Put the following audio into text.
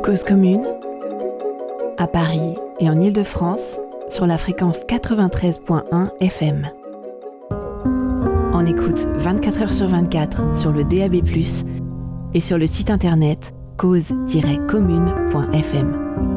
Cause commune, à Paris et en Île-de-France, sur la fréquence 93.1 FM. On écoute 24 heures sur 24 sur le DAB+, et sur le site internet cause-commune.fm.